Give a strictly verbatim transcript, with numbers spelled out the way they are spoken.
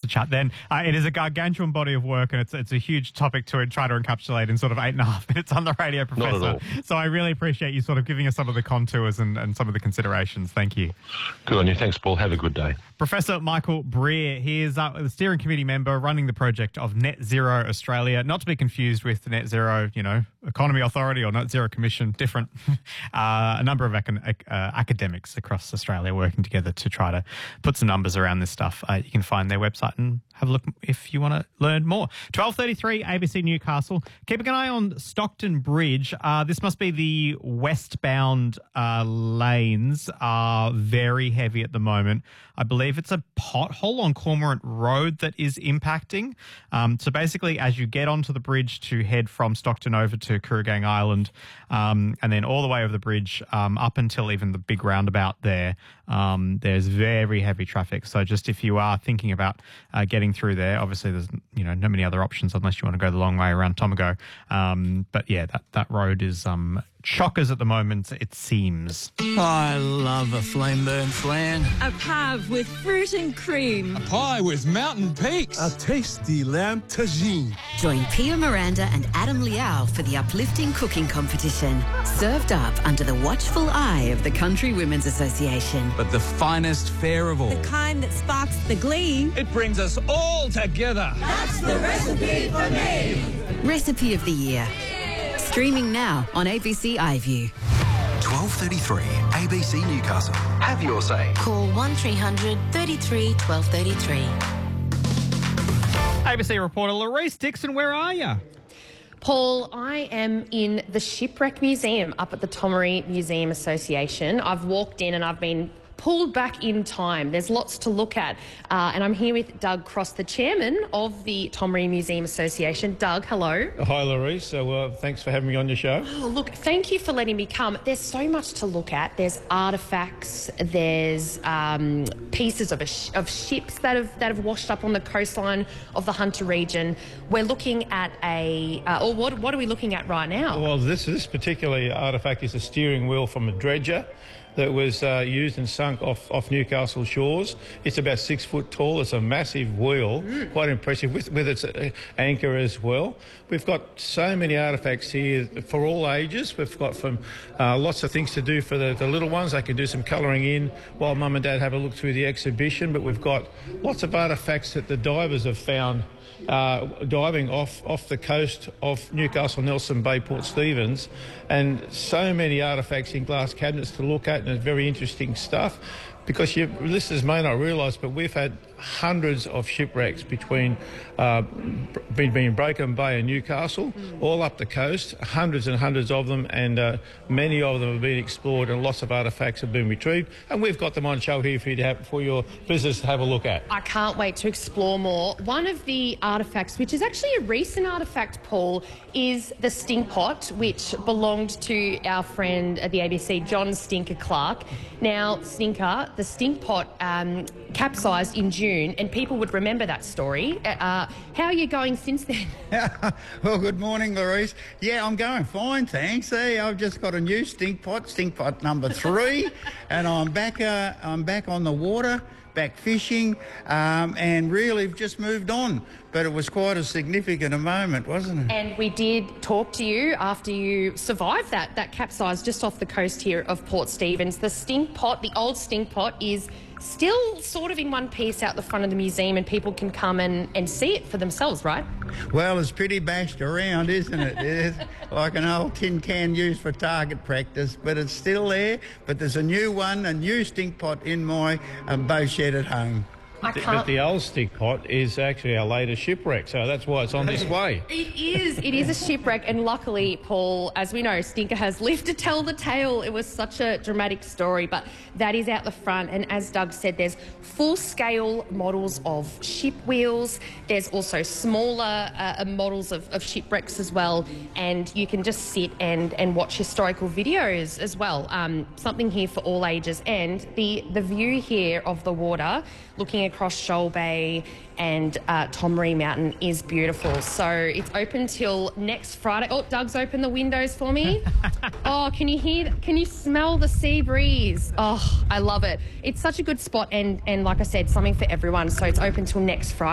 to chat then. Uh, it is a gargantuan body of work, and it's it's a huge topic to try to encapsulate in sort of eight and a half minutes on the radio, Professor. Not at all. So I really appreciate you sort of giving us some of the contours and, and some of the considerations. Thank you. Good on you. Thanks, Paul. Have a good day. Professor Michael Brear, he is uh, the steering committee member running the project of Net Zero Australia, not to be confused with the Net Zero, you know, Economy Authority or Net Zero Commission, different. uh, a number of econ- uh, academics across Australia working together to try to put some numbers around this stuff. Uh, you can find their website and have a look if you want to learn more. twelve thirty-three A B C Newcastle. Keeping an eye on Stockton Bridge. Uh, this must be the westbound uh, lanes are very heavy at the moment. I believe it's a pothole on Cormorant Road that is impacting. Um, so basically, as you get onto the bridge to head from Stockton over to Kooragang Island, um, and then all the way over the bridge um, up until even the big roundabout there, um, there's very heavy traffic. So just if you are thinking about uh, getting through there, obviously there's you know no many other options unless you want to go the long way around Tomago. Um, but yeah, that that road is um, chockers at the moment, it seems. I love a flame burn flan. A pave with fruit and cream. A pie with mountain peaks. A tasty lamb tagine. Join Pia Miranda and Adam Liao for the uplifting cooking competition. Served up under the watchful eye of the Country Women's Association. But the finest fare of all. The kind that sparks the glee. It brings us all together. That's the recipe for me. Recipe of the Year. Streaming now on A B C iView. twelve thirty-three A B C Newcastle. Have your say. Call one three hundred thirty-three twelve thirty-three. A B C reporter Louise Dixon, where are you? Paul, I am in the Shipwreck Museum up at the Tomaree Museum Association. I've walked in and I've been pulled back in time. There's lots to look at. Uh, and I'm here with Doug Cross, the chairman of the Tomaree Museum Association. Doug, hello. Hi, Louise. So, uh, thanks for having me on your show. Oh, look, thank you for letting me come. There's so much to look at. There's artefacts, there's um, pieces of, a sh- of ships that have that have washed up on the coastline of the Hunter region. We're looking at a... Uh, or what, what are we looking at right now? Well, this, this particular artefact is a steering wheel from a dredger that was uh, used and sunk off, off Newcastle shores. It's about six foot tall. It's a massive wheel, mm. quite impressive, with, with its uh, anchor as well. We've got so many artefacts here for all ages. We've got from uh, lots of things to do for the, the little ones. They can do some colouring in while Mum and Dad have a look through the exhibition. But we've got lots of artefacts that the divers have found Uh, diving off off the coast of Newcastle, Nelson Bay, Port Stephens, and so many artefacts in glass cabinets to look at, and it's very interesting stuff. Because your listeners may not realise, but we've had hundreds of shipwrecks between uh, between Broken Bay and Newcastle, mm. all up the coast, hundreds and hundreds of them, and uh, many of them have been explored, and lots of artefacts have been retrieved, and we've got them on show here for you to have, for your visitors to have a look at. I can't wait to explore more. One of the artefacts, which is actually a recent artefact, Paul, is the stink pot, which belonged to our friend at the A B C, John Stinker Clark. Now, Stinker, the stink pot um, capsized in June, and people would remember that story. Uh, how are you going since then? Well, good morning, Louise. Yeah, I'm going fine, thanks. Hey, I've just got a new stink pot, stink pot number three, and I'm back. Uh, I'm back on the water, back fishing, um, and really just moved on. But it was quite a significant moment, wasn't it? And we did talk to you after you survived that that capsize just off the coast here of Port Stephens. The stink pot, the old stink pot, is still sort of in one piece out the front of the museum, and people can come and, and see it for themselves, right? Well, it's pretty bashed around, isn't it? It's like an old tin can used for target practice, but it's still there. But there's a new one, a new stink pot in my um, boat shed at home. I can't... But the old stick pot is actually our latest shipwreck, so that's why it's on this way. It is. It is a shipwreck, and luckily, Paul, as we know, Stinker has lived to tell the tale. It was such a dramatic story, but that is out the front, and as Doug said, there's full-scale models of ship wheels. There's also smaller uh, models of, of shipwrecks as well, and you can just sit and, and watch historical videos as well. Um, something here for all ages, and the, the view here of the water, looking across Shoal Bay and uh, Tomaree Mountain, is beautiful. So it's open till next Friday. Oh, Doug's opened the windows for me. Oh, can you hear, can you smell the sea breeze? Oh, I love it. It's such a good spot, and, and like I said, something for everyone. So it's open till next Friday.